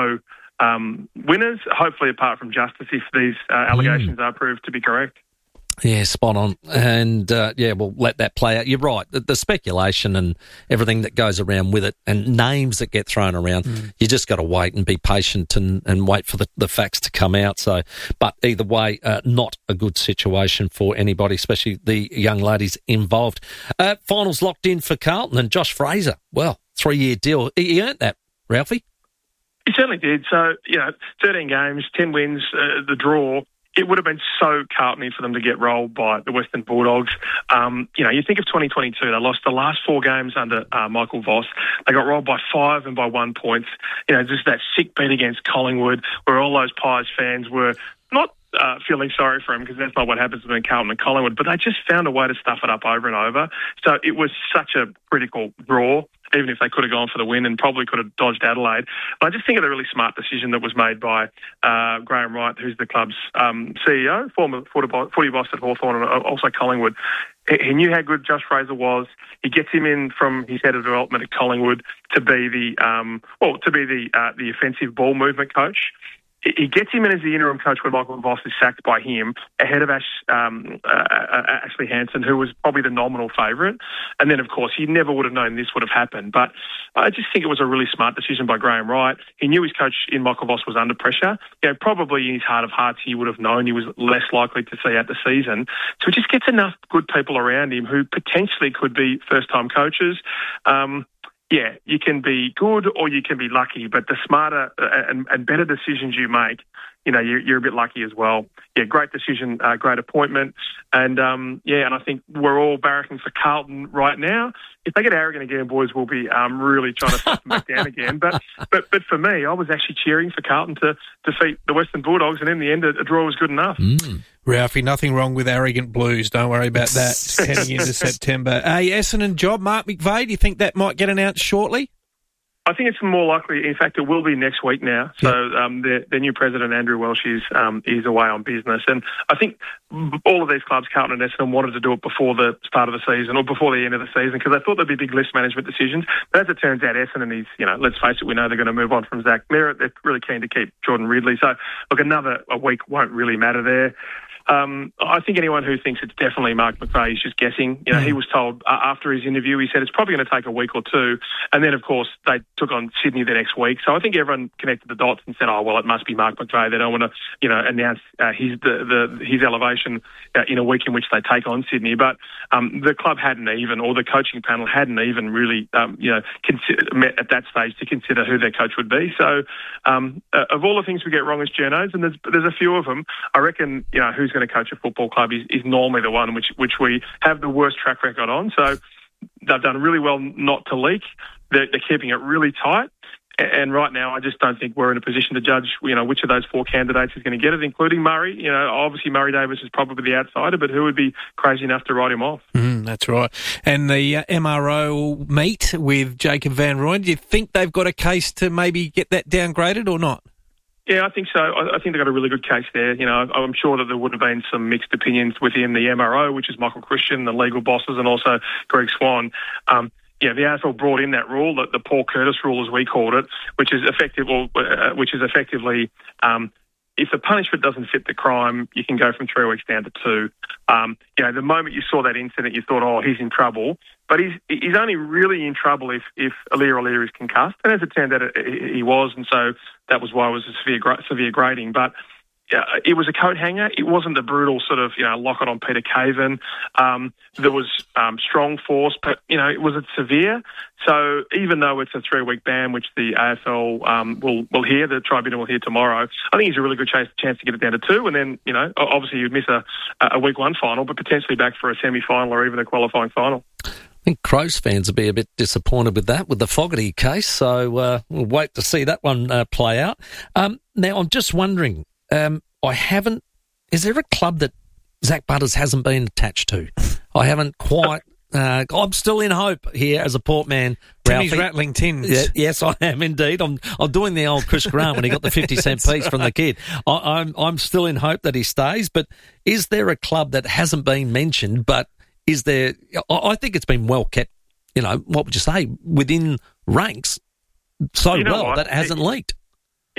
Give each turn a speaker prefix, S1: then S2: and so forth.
S1: no winners, hopefully apart from justice if these allegations are proved to be correct.
S2: Yeah, spot on. And, we'll let that play out. You're right. The speculation and everything that goes around with it and names that get thrown around, you just got to wait and be patient and wait for the facts to come out. So, but either way, not a good situation for anybody, especially the young ladies involved. Finals locked in for Carlton and Josh Fraser. Well, 3-year deal. He earned that, Ralphie.
S1: He certainly did. So, 13 games, 10 wins, the draw. It would have been so Carlton for them to get rolled by the Western Bulldogs. You think of 2022, they lost the last 4 games under Michael Voss. They got rolled by 5 and by 1 point. Just that sick beat against Collingwood where all those Pies fans were not feeling sorry for him because that's not what happens between Carlton and Collingwood, but they just found a way to stuff it up over and over. So it was such a critical draw, even if they could have gone for the win and probably could have dodged Adelaide. But I just think of the really smart decision that was made by Graham Wright, who's the club's CEO, former footy boss at Hawthorn and also Collingwood. He knew how good Josh Fraser was. He gets him in from his head of development at Collingwood to be the offensive ball movement coach. He gets him in as the interim coach when Michael Voss is sacked by him, ahead of Ashley Hansen, who was probably the nominal favourite. And then, of course, he never would have known this would have happened. But I just think it was a really smart decision by Graham Wright. He knew his coach in Michael Voss was under pressure. Probably in his heart of hearts, he would have known he was less likely to see out the season. So he just gets enough good people around him who potentially could be first-time coaches. You can be good or you can be lucky, but the smarter and better decisions you make, you're a bit lucky as well. Yeah, great decision, great appointment. And, and I think we're all barracking for Carlton right now. If they get arrogant again, boys, we'll be really trying to suck them back down again. But for me, I was actually cheering for Carlton to defeat the Western Bulldogs, and in the end, a draw was good enough.
S3: Ralphie, nothing wrong with arrogant Blues. Don't worry about that heading into September. Essendon job, Mark McVeigh, do you think that might get announced shortly?
S1: I think it's more likely. In fact, it will be next week now. So their new president, Andrew Welsh, is away on business. And I think all of these clubs, Carlton and Essendon, wanted to do it before the start of the season or before the end of the season because they thought there'd be big list management decisions. But as it turns out, Essendon is, let's face it, we know they're going to move on from Zach Merritt. They're really keen to keep Jordan Ridley. So, look, a week won't really matter there. I think anyone who thinks it's definitely Mark McVeigh is just guessing. He was told after his interview, he said it's probably going to take a week or two. And then, of course, they took on Sydney the next week. So I think everyone connected the dots and said, it must be Mark McVeigh. They don't want to, announce his elevation in a week in which they take on Sydney. But the club or the coaching panel hadn't even really, met at that stage to consider who their coach would be. So of all the things we get wrong as journos, and there's a few of them, I reckon, who's going to coach a football club is normally the one which we have the worst track record on. So they've done really well not to leak. They're keeping it really tight. And right now, I just don't think we're in a position to judge, which of those 4 candidates is going to get it, including Murray. Obviously Murray Davis is probably the outsider, but who would be crazy enough to write him off?
S3: That's right. And the MRO will meet with Jacob Van Rooyen. Do you think they've got a case to maybe get that downgraded or not?
S1: Yeah, I think so. I think they've got a really good case there. I'm sure that there would have been some mixed opinions within the MRO, which is Michael Christian, the legal bosses, and also Greg Swan. The AFL brought in that rule, the Paul Curtis rule, as we called it, which is effectively, if the punishment doesn't fit the crime, you can go from 3 weeks down to 2. The moment you saw that incident, you thought, he's in trouble. But he's only really in trouble if Aliir is concussed. And as it turned out, he was, and so that was why it was a severe grading. But it was a coat hanger. It wasn't the brutal sort of, lock it on Peter Caven. There was strong force, but, it wasn't severe. So even though it's a 3-week ban, which the AFL will hear, the tribunal will hear tomorrow, I think it's a really good chance to get it down to 2. And then, obviously you'd miss a week 1 final, but potentially back for a semi-final or even a qualifying final.
S2: I think Crows fans will be a bit disappointed with that, with the Fogarty case. So we'll wait to see that one play out. Now, I'm just wondering, is there a club that Zach Butters hasn't been attached to? I haven't quite... I'm still in hope here as a Port man.
S3: Timmy's rattling tins.
S2: Yes, I am indeed. I'm doing the old Chris Grant when he got the 50-cent piece from the kid. I'm still in hope that he stays, but is there a club that hasn't been mentioned, but is there... I think it's been well kept, what would you say, within ranks so that hasn't leaked?